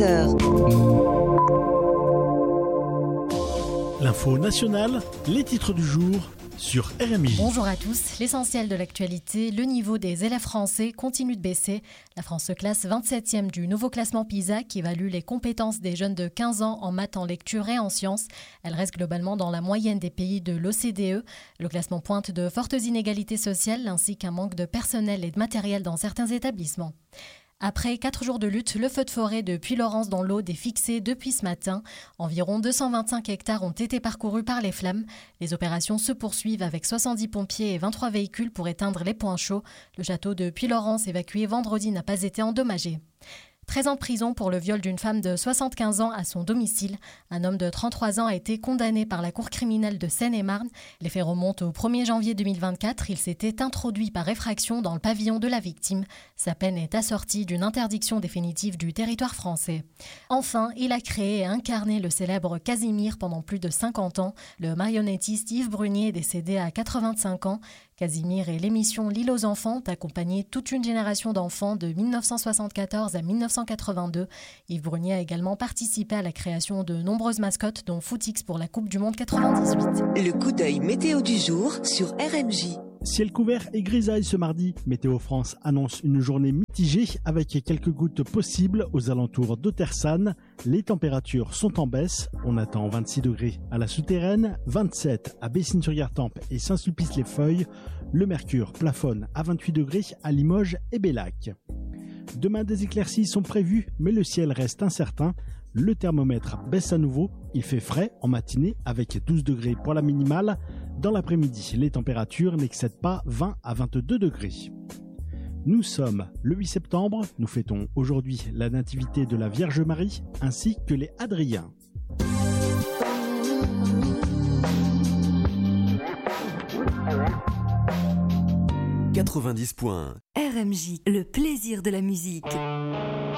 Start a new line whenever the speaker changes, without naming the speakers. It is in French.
18h.
L'info nationale, les titres du jour sur RMI.
Bonjour à tous. L'essentiel de l'actualité, le niveau des élèves français continue de baisser. La France se classe 27e du nouveau classement PISA qui évalue les compétences des jeunes de 15 ans en maths, en lecture et en sciences. Elle reste globalement dans la moyenne des pays de l'OCDE. Le classement pointe de fortes inégalités sociales ainsi qu'un manque de personnel et de matériel dans certains établissements. Après 4 jours de lutte, le feu de forêt de Puylaurens dans l'Aude est fixé depuis ce matin. Environ 225 hectares ont été parcourus par les flammes. Les opérations se poursuivent avec 70 pompiers et 23 véhicules pour éteindre les points chauds. Le château de Puylaurens, évacué vendredi, n'a pas été endommagé. 13 ans de prison pour le viol d'une femme de 75 ans à son domicile. Un homme de 33 ans a été condamné par la cour criminelle de Seine-et-Marne. Les faits remontent au 1er janvier 2024. Il s'était introduit par effraction dans le pavillon de la victime. Sa peine est assortie d'une interdiction définitive du territoire français. Enfin, il a créé et incarné le célèbre Casimir pendant plus de 50 ans. Le marionnettiste Yves Brunier est décédé à 85 ans. Casimir et l'émission L'île aux enfants ont accompagné toute une génération d'enfants de 1974 à 1982. Yves Brunier a également participé à la création de nombreuses mascottes, dont Footix pour la Coupe du Monde 98.
Le coup d'œil météo du jour sur RMJ.
Ciel couvert et grisaille ce mardi. Météo France annonce une journée mitigée avec quelques gouttes possibles aux alentours d'Otersane. Les températures sont en baisse. On attend 26 degrés à la Souterraine, 27 à Bessines-sur-Gartempe et Saint-Sulpice-les-Feuilles. Le mercure plafonne à 28 degrés à Limoges et Bellac. Demain, des éclaircies sont prévues, mais le ciel reste incertain. Le thermomètre baisse à nouveau. Il fait frais en matinée avec 12 degrés pour la minimale. Dans l'après-midi, les températures n'excèdent pas 20 à 22 degrés. Nous sommes le 8 septembre. Nous fêtons aujourd'hui la nativité de la Vierge Marie ainsi que les Hadriens.
« 90 points.
RMJ, le plaisir de la musique.